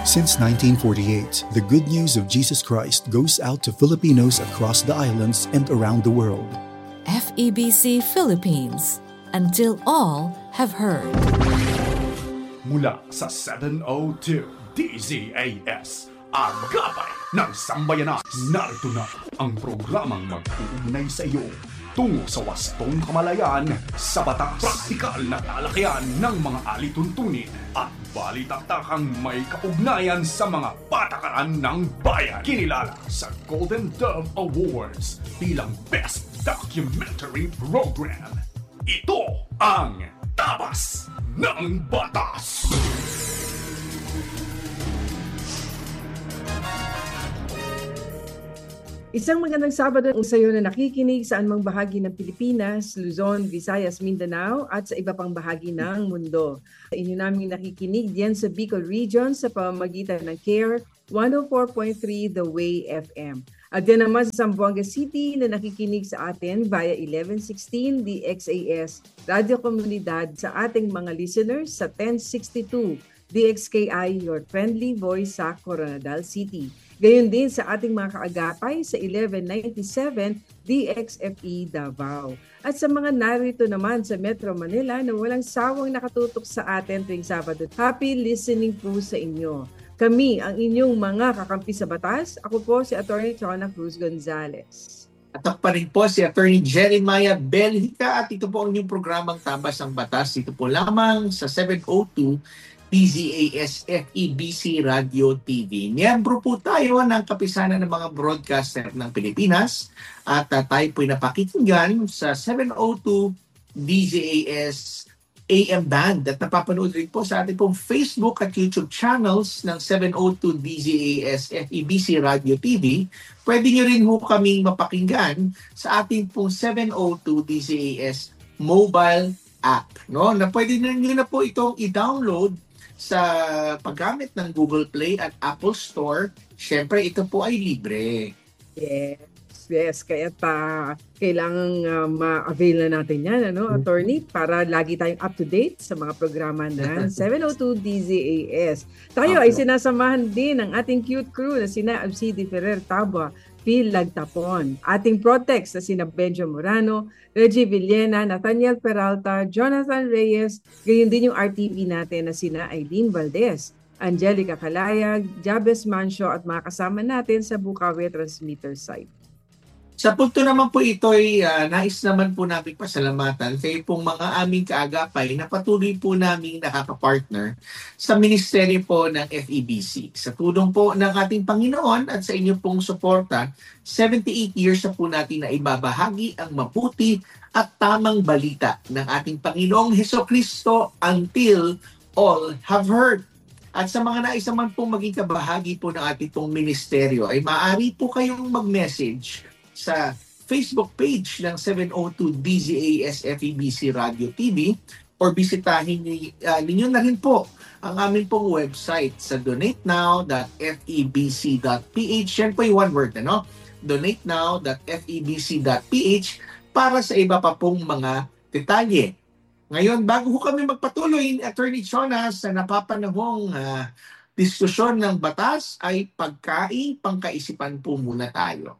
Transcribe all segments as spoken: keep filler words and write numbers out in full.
Since nineteen forty-eight, the good news of Jesus Christ goes out to Filipinos across the islands and around the world. F E B C Philippines, until all have heard. Mula sa seven oh two D Z A S, ang gabay ng sambayanan. Narito na ang programang mag-uugnay sa iyo tungo sa wastong kamalayan sa batas. Praktikal na talakayan ng mga alituntunin at balitaktakang may kaugnayan sa mga patakaran ng bayan. Kinilala sa Golden Dove Awards bilang Best Documentary Program. Ito ang Tabas ng Batas. Isang magandang Sabado sa iyo na nakikinig sa anumang bahagi ng Pilipinas, Luzon, Visayas, Mindanao at sa iba pang bahagi ng mundo. Sa inyo namin nakikinig diyan sa Bicol Region sa pamamagitan ng CARE one oh four point three The Way F M. At diyan naman sa Zamboanga City na nakikinig sa atin via eleven sixteen D X A S Radio Komunidad sa ating mga listeners sa ten sixty-two D X K I, your friendly voice sa Coronadal City. Gayon din sa ating mga kaagapay sa eleven ninety-seven D X F E Davao. At sa mga narito naman sa Metro Manila na walang sawang nakatutok sa atin tuwing Sabado. Happy listening po sa inyo. Kami ang inyong mga kakampi sa batas. Ako po si Attorney Chona Cruz Gonzales. At ako pa rin po si Attorney Jeremiah Belhica at ito po ang inyong programang Tabas ng Batas. Dito po lamang sa seven oh two D Z A S F E B C Radio T V. Miyembro po tayo ng kapisanan ng mga broadcaster ng Pilipinas at uh, tayo po'y napakikinggan sa seven oh two D Z A S A M band at napapanood rin po sa ating pong Facebook at YouTube channels ng seven oh two D Z A S F E B C Radio T V. Pwede nyo rin po kaming mapakinggan sa ating pong seven oh two D Z A S mobile app. No? Na pwede nyo na po itong i-download sa paggamit ng Google Play at Apple Store. Siyempre, ito po ay libre. Yes, yes. Kaya pa, kailangan uh, ma-avail na natin yan, ano, Attorney, para lagi tayong up-to-date sa mga programa ng seven oh two D Z A S. Tayo okay. Ay sinasamahan din ng ating cute crew na sina Alcide Ferrer Tabua, Phil Lagtapon, ating Protex na sina Benjo Morano, Reggie Villena, Nathaniel Peralta, Jonathan Reyes, gayon din yung R T V natin na sina Aileen Valdez, Angelica Calayag, Jabez Mancio at mga kasama natin sa Bukawi Transmitter site. Sa punto naman po ito ay uh, nais naman po namin pasalamatan kayo pong mga aming kaagapay na patuloy po namin nakakapartner sa Ministeryo po ng F E B C. Sa tulong po ng ating Panginoon at sa inyo pong suporta, seventy-eight years na po natin na ibabahagi ang mabuti at tamang balita ng ating Panginoong Hesukristo until all have heard. At sa mga nais naman pong maging kabahagi po ng ating pong ministeryo ay maaari po kayong mag-message sa Facebook page ng seven oh two D Z A S F E B C Radio T V or bisitahin uh, ninyo na rin po ang aming pong website sa donate now dot f e b c dot p h. Yan po yung one word, ano? donate now dot f e b c dot p h para sa iba pa pong mga detalye. Ngayon, bago ho kami magpatuloy, Attorney Chona, sa napapanahong uh, diskusyon ng batas ay pagkain, pangkaisipan po muna tayo.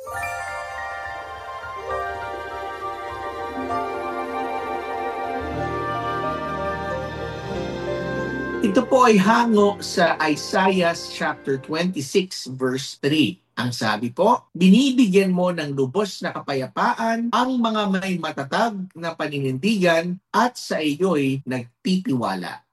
Ito po ay hango sa Isaiah chapter twenty-six verse three. Ang sabi po, binibigyan mo ng lubos na kapayapaan ang mga may matatag na paninindigan at sa iyo'y nagtitiwala.